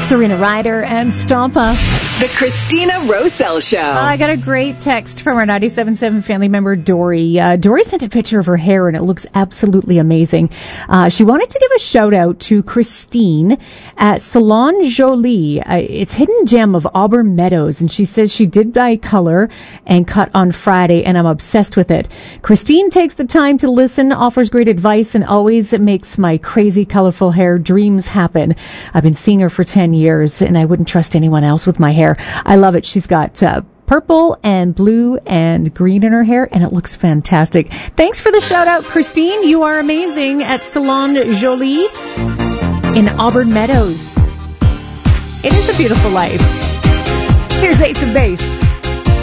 Serena Ryder and Stompa. The Christina Roselle Show. I got a great text from our 97.7 family member, Dory. Dory sent a picture of her hair, and it looks absolutely amazing. She wanted to give a shout-out to Christine at Salon Jolie. It's Hidden Gem of Auburn Meadows, and she says she did dye color and cut on Friday, and I'm obsessed with it. Christine takes the time to listen, offers great advice, and always makes my crazy, colorful hair dreams happen. I've been seeing her for 10 years, and I wouldn't trust anyone else with my hair. I love it. She's got purple and blue and green in her hair, and it looks fantastic. Thanks for the shout-out, Christine. You are amazing at Salon Jolie in Auburn Meadows. It is a beautiful life. Here's Ace of Base.